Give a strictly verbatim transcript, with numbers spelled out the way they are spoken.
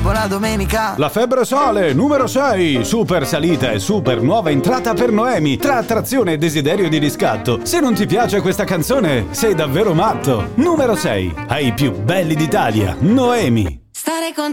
buona domenica. La febbre sale, numero sei. Super salita e super nuova entrata per Noemi. Tra attrazione e desiderio di riscatto. Se non ti piace questa canzone, sei davvero matto. Numero sei. Ai più belli d'Italia, Noemi. Stare con